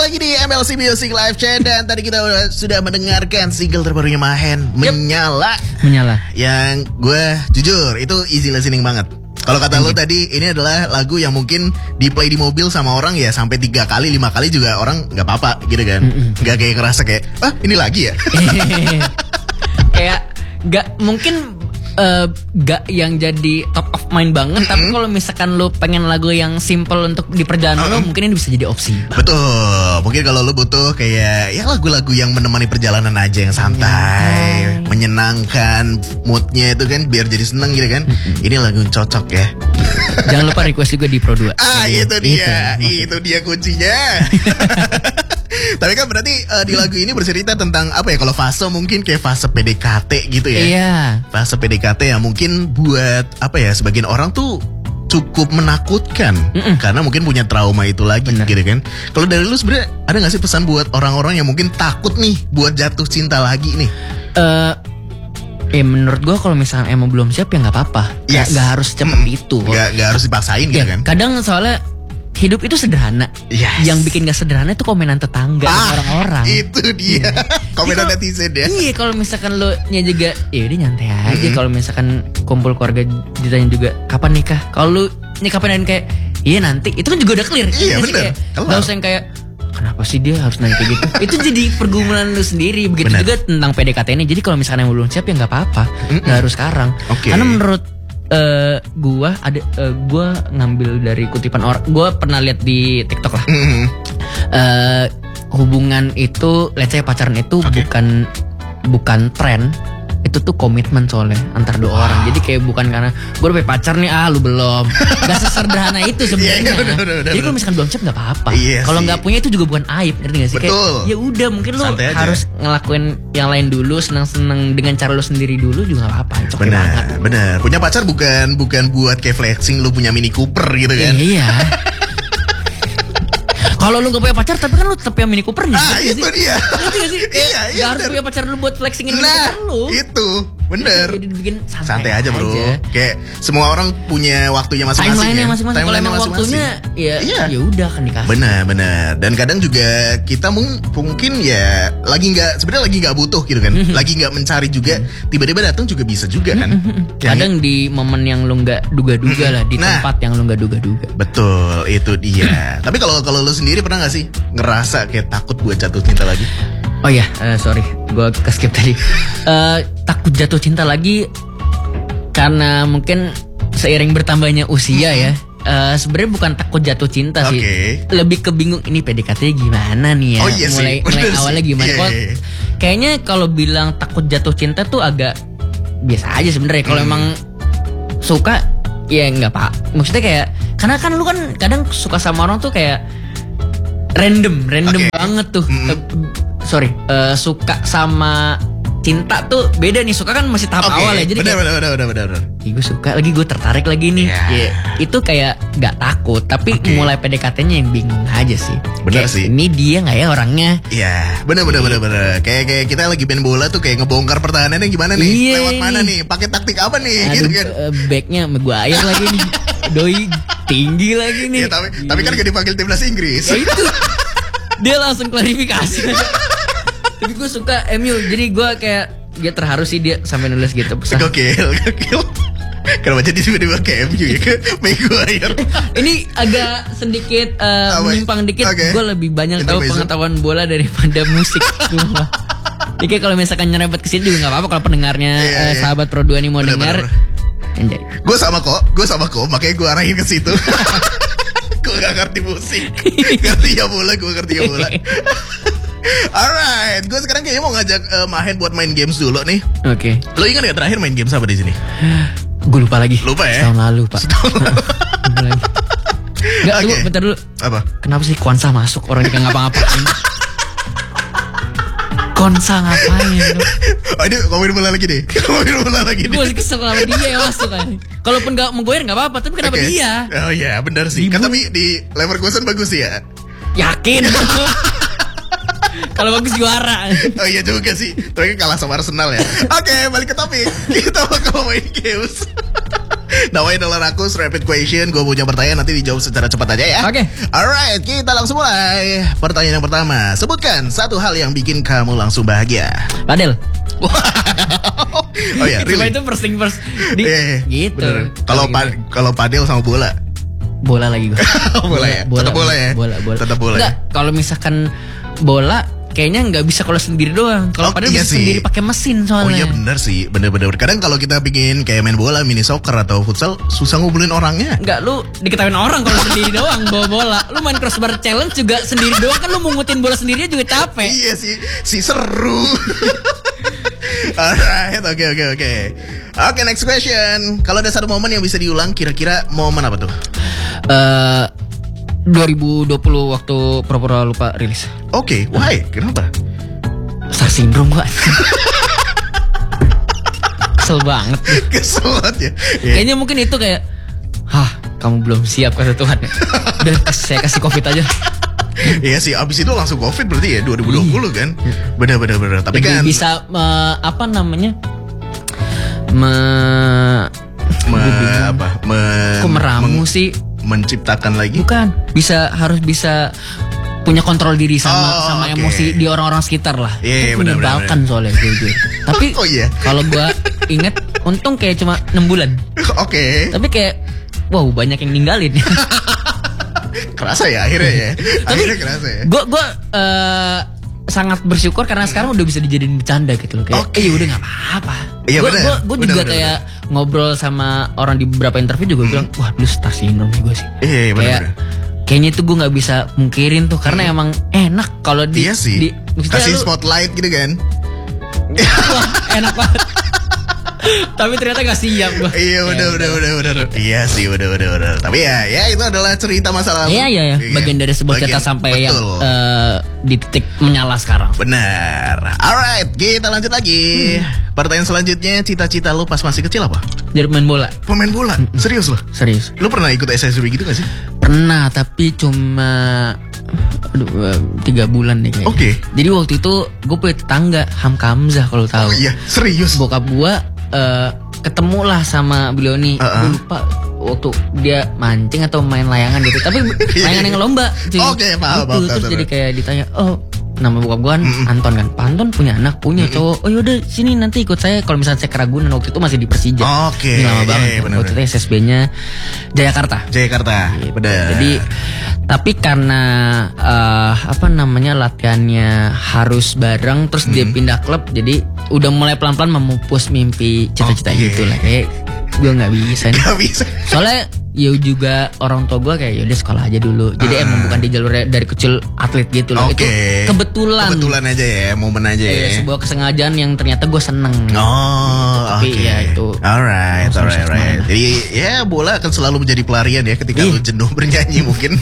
lagi di MLC Music Live Chat. Dan tadi kita sudah mendengarkan single terbarunya Mahen, Menyala. Yang gue jujur itu easy listening banget. Kalau kata lo tadi, ini adalah lagu yang mungkin di play di mobil sama orang ya sampai 3 kali 5 kali juga orang nggak apa-apa gitu kan. Nggak kayak ngerasa kayak ini lagi ya. Kayak nggak mungkin gak yang jadi top of mind banget, tapi kalau misalkan lo pengen lagu yang simple untuk di perjalanan lo, mungkin ini bisa jadi opsi. Betul, mungkin kalau lo butuh kayak ya lagu-lagu yang menemani perjalanan aja yang santai, menyenangkan, moodnya itu kan biar jadi seneng gitu kan. Ini lagu yang cocok ya. Jangan lupa request juga di Pro 2. Itu dia kuncinya. Tapi kan berarti di lagu ini bercerita tentang apa ya? Kalau fase mungkin kayak fase PDKT gitu ya. Iya. Fase PDKT yang mungkin buat apa ya? Sebagian orang tuh cukup menakutkan karena mungkin punya trauma itu lagi. Gitu kan. Kalau dari lu sebenarnya ada nggak sih pesan buat orang-orang yang mungkin takut nih buat jatuh cinta lagi nih? Menurut gue kalau misalnya emang belum siap ya nggak apa-apa. Nggak harus secepat itu. Nggak harus dipaksain gitu kan. Kadang soalnya hidup itu sederhana. Yang bikin gak sederhana itu komenan tetangga dan orang-orang. Itu dia. Komenan netizen ya. Iya, kalau misalkan lo nya juga ya udah nyantai aja. Kalau misalkan kumpul keluarga ditanya juga kapan nikah. Kalau lu kapan kayak iya nanti, itu kan juga udah clear. Iya benar. Gak usah yang kayak kenapa sih dia harus nanya kayak gitu. Itu jadi pergumulan lu sendiri. Begitu juga tentang PDKT ini. Jadi kalau misalkan yang belum siap ya gak apa-apa. Gak harus sekarang. Karena menurut gue ngambil dari kutipan orang, gue pernah lihat di TikTok lah. Hubungan itu, let's say pacaran itu bukan tren, itu tuh komitmen soalnya antar dua orang. Jadi kayak bukan karena gue udah pacar nih, lu belum. Gak sesederhana itu sebenarnya. Jadi kalau misalkan belum siap nggak apa-apa. Kalau nggak punya itu juga bukan aib, ngerti gak sih? Kayak ya udah mungkin lo harus ngelakuin yang lain dulu, senang-senang dengan cara lo sendiri dulu juga nggak apa-apa. Bener. Punya pacar bukan buat kayak flexing lo punya Mini Cooper gitu kan? Iya. Kalau lu gak punya pacar tapi kan lu tetap punya Mini Cooper nih. Itu dia. Gak harus punya pacar lu buat flexingin Mini Cooper lu. Itu bener. Jadi dibikin santai aja bro. Kayak semua orang punya waktunya masing-masing. Timeline-nya masing-masing. Kalau emang waktunya ya udah kan dikasih. Bener. Dan kadang juga kita mungkin ya sebenarnya lagi nggak butuh gitu kan. Lagi nggak mencari juga. Tiba-tiba datang juga bisa juga kan. Kadang di momen yang lu nggak duga-duga lah, di tempat yang lu nggak duga-duga. Betul, itu dia. Tapi kalau lu sendiri pernah gak sih ngerasa kayak takut buat jatuh cinta lagi? Oh ya, sorry, gue skip tadi. Takut jatuh cinta lagi karena mungkin seiring bertambahnya usia ya. Sebenarnya bukan takut jatuh cinta sih, lebih ke bingung ini PDKT gimana nih ya. Mulai awalnya gimana? Kayaknya kalau bilang takut jatuh cinta tuh agak biasa aja sebenarnya. Kalau emang suka ya nggak pak. Maksudnya kayak karena kan lu kan kadang suka sama orang tuh kayak random banget tuh. Suka sama cinta tuh beda nih. Suka kan masih tahap awal ya. Jadi bener. Gue suka lagi, gue tertarik lagi nih. Itu kayak gak takut, tapi mulai PDKT-nya yang bingung aja sih. Bener kayak, sih. Ini dia gak ya orangnya? Iya, bener. Kayak kita lagi main bola tuh kayak ngebongkar pertahanannya gimana nih? Lewat mana nih? Pakai taktik apa nih? Aduh, gitu kan? Backnya Maguire lagi nih. Doi tinggi lagi nih. Tapi kan gak dipanggil timnas Inggris. Ya itu. Dia langsung klarifikasi. Tapi gue suka MU, jadi gue kayak dia terharu sih dia sampai nulis gitu pesan. Gokil. Kenapa jadi tiba-tiba ke MU ya, ke Maguire? Ini agak sedikit menyimpang dikit. Gue lebih banyak tahu pengetahuan bola daripada musik. Jadi kayak kalau misalkan nyerempet ke sini juga nggak apa-apa kalau pendengarnya sahabat Pro 2 nih mau dengar. Gue sama kok, makanya gue arahin ke situ. Gue gak ngerti musik, ngerti ya bola. Alright, gue sekarang kayaknya mau ngajak Mahen buat main games dulu nih. Oke. Lo ingat gak terakhir main games apa di sini? Gue lupa lagi. Lupa ya? Setahun lalu pak. Enggak, tunggu bentar dulu. Apa? Kenapa sih Konsa masuk orang yang ngapa-ngapain? Konsa ngapain? Ini ngomongin bola lagi deh. Gue masih kesel sama dia yang masuk kan. Kalaupun gak mau goyer gak apa-apa, tapi kenapa dia? Oh iya benar sih. Kan tapi di Leverkusen bagus sih ya. Yakin? Kalau bagus juara. Oh iya juga sih. Tapi kalah sama Arsenal ya. Oke, balik ke topik. Kita bakal main games. Namanya adalah Rakus Rapid Question. Gue punya pertanyaan, nanti dijawab secara cepat aja ya. Oke. Alright, kita langsung mulai. Pertanyaan yang pertama, sebutkan satu hal yang bikin kamu langsung bahagia. Padel. Oh ya, really? Itu first thing first. Gitu. Kalau padel sama bola. Bola lagi gue. Bola ya. Tetap bola ya. Bola. Tetap bola. Enggak, kalau misalkan bola kayaknya nggak bisa kalau sendiri doang. Kalau padahal bisa sendiri pakai mesin soalnya. Oh iya benar sih, benar. Kadang kalau kita bikin kayak main bola, mini soccer atau futsal, susah ngumpulin orangnya. Enggak, lu diketawain orang kalau sendiri doang bawa bola. Lu main crossbar challenge juga sendiri doang kan, lu mungutin bola sendiri juga capek. Iya sih seru. Alright, oke. Oke, next question. Kalau ada satu momen yang bisa diulang, kira-kira momen apa tuh? 2020 waktu Pura-Pura Lupa rilis. Oke, why? Kenapa? Star syndrome gua. Kesel banget. Kesel banget ya. Kayaknya mungkin itu kayak, kamu belum siap kata Tuhan. Udah saya kasih COVID aja. Iya sih, abis itu langsung COVID berarti ya 2020 kan. Bener. Tapi jadi kan bisa kok meramu sih? Menciptakan lagi? Bukan, harus bisa punya kontrol diri sama emosi di orang-orang sekitar lah. Iya, menyebalkan soalnya gue. Tapi kalau gue inget, untung kayak cuma 6 bulan. Oke. Tapi kayak banyak yang ninggalin. Kerasa ya akhirnya ya. Akhirnya kerasa ya. Gue sangat bersyukur karena sekarang udah bisa dijadiin bercanda gitu loh. Kayak udah gak apa-apa. Iya Gue juga kayak ngobrol sama orang di beberapa interview juga bilang, wah lu star syndrome nih gue sih. Iya benar. Kayaknya itu gue gak bisa mungkirin tuh karena emang enak kalau kasih spotlight gitu kan. Wah, enak banget. Tapi ternyata gak siap gue. Iya udah. Iya sih udah. Tapi ya itu adalah cerita masa lalu. Iya. Bagian dari sebuah cerita sampai yang di titik menyala sekarang. Benar. Alright, kita lanjut lagi. Pertanyaan selanjutnya, cita-cita lu pas masih kecil apa? Jadi pemain bola. Pemain bola? Serius lo? Serius. Lu pernah ikut SSB gitu gak sih? Pernah, tapi cuma 3 bulan deh kayaknya. Oke. Jadi waktu itu gue punya tetangga Hamka Hamzah kalau tahu. Oh iya, serius. Bokap gue ketemu lah sama beliau nih. Gue lupa waktu dia mancing atau main layangan gitu. Tapi layangan yang lomba. Oke, paham. Terus jadi kayak ditanya, nama bokap gue kan Anton kan. Pak Anton punya anak, punya cowok. Oh yaudah sini nanti ikut saya. Kalau misalnya saya ke Ragunan, waktu itu masih di Persija. Oke. Ini lama banget. Waktu itu SSB-nya Jayakarta. Benar. Jadi tapi karena latihannya harus bareng, terus dia pindah klub, jadi udah mulai pelan-pelan memupus mimpi cita-cita gitu lah. Kayak gue nggak bisa nih. Soalnya ya juga orang tua gue kayak yaudah sekolah aja dulu. Jadi emang bukan di jalur dari kecil atlet gitu loh. Itu kebetulan aja ya, momen aja ya. Sebuah kesengajaan yang ternyata gue seneng. Tapi ya itu. Alright. Jadi ya bola akan selalu menjadi pelarian ya ketika lu jenuh bernyanyi mungkin.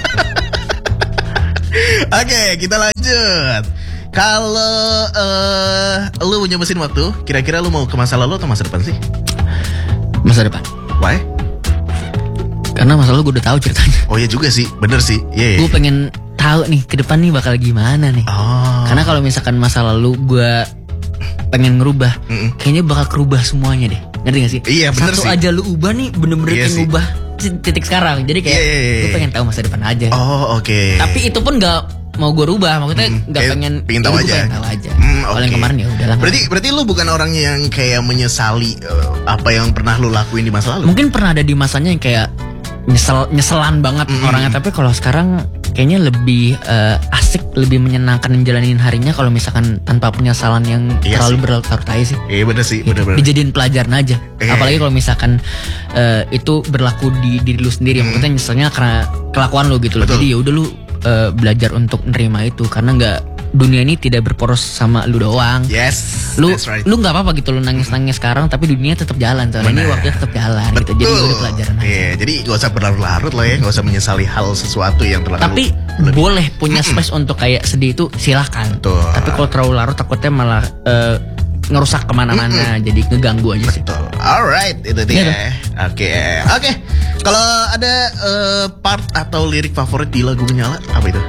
Oke, kita lanjut. Kalau lu punya mesin waktu, kira-kira lu mau ke masa lalu atau masa depan sih? Masa depan. Why? Karena masa lalu gue udah tahu ceritanya. Oh iya juga sih, bener sih. Gue pengen tahu nih ke depan nih bakal gimana nih. Karena kalau misalkan masa lalu gue pengen ngerubah, kayaknya bakal kerubah semuanya deh. Ngerti gak sih? Iya bener sih. Satu aja lu ubah nih bener-bener kayak ngubah titik sekarang. Jadi kayak gue pengen tahu masa depan aja. Oke. Tapi itu pun gak mau gue rubah, maksudnya nggak pengen tahu aja. Kalau yang kemarin ya udahlah. Berarti lu bukan orang yang kayak menyesali apa yang pernah lu lakuin di masa lalu? Mungkin pernah ada di masanya yang kayak nyeselan banget orangnya, tapi kalau sekarang kayaknya lebih asik, lebih menyenangkan menjalanin harinya kalau misalkan tanpa penyesalan yang terlalu berlarut-larut aja sih. Iya bener sih, bener. Dijadiin pelajaran aja. Apalagi kalau misalkan itu berlaku di diri lu sendiri, maksudnya nyeselnya karena kelakuan lu gitu loh. Jadi ya udah lu belajar untuk nerima itu, karena dunia ini tidak berporos sama lu doang. Yes. Lu nggak apa-apa gitu, lu nangis sekarang tapi dunia tetap jalan. Soalnya ini waktunya tetap jalan. Gitu. Jadi udah pelajaran aja. Jadi gak usah berlarut-larut lah ya, gak usah menyesali hal sesuatu yang telah. Tapi boleh punya space untuk kayak sedih itu silahkan. Tapi kalau terlalu larut takutnya malah ngerusak kemana-mana, jadi ngeganggu aja sih. Betul. Alright, itu dia. Oke. Kalau ada part atau lirik favorit di lagu Menyala, apa itu?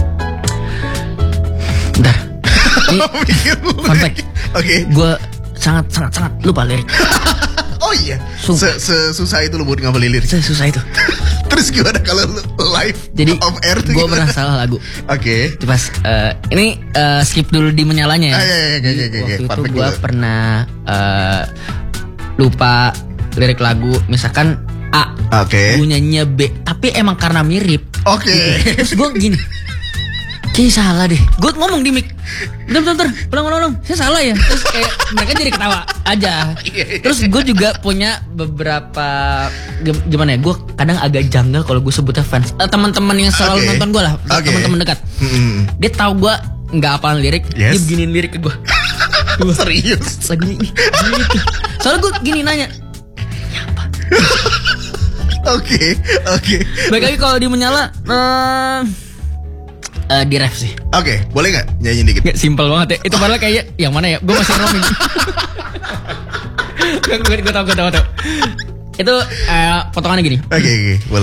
Bentar. Ini fun fact. Oke. Gue sangat lupa lirik. Oh Oh iya. Susah itu lo buat ngapalin lirik. Susah itu. Terus gimana kalau lu live? Jadi off air tuh gue pernah salah lagu. Oke. Pas ini skip dulu di menyalanya ya. Waktu itu gue pernah lupa lirik lagu, misalkan A. Oke. Gue nyanyinya B, tapi emang karena mirip. Oke. Terus gue gini, kayaknya salah deh. Gue ngomong di mic, bentar, ulang. Saya salah ya. Terus kayak mereka jadi ketawa aja. Terus gue juga punya beberapa gimana ya? Gue kadang agak janggal kalau gue sebutnya fans. Teman-teman yang selalu nonton gue lah, teman-teman dekat. Dia tahu gue nggak hafal lirik, dia beginiin lirik ke gue. Serius? Lagunya ini. Gitu. Soalnya gue gini nanya, ini apa? Oke. Baik lagi kalau di menyala. Di ref sih. Oke, boleh gak nyanyi dikit? Gak, simpel banget ya. Itu padahal kayak yang mana ya? Gue masih roaming. Gue tau. Itu potongannya gini. Oke, boleh.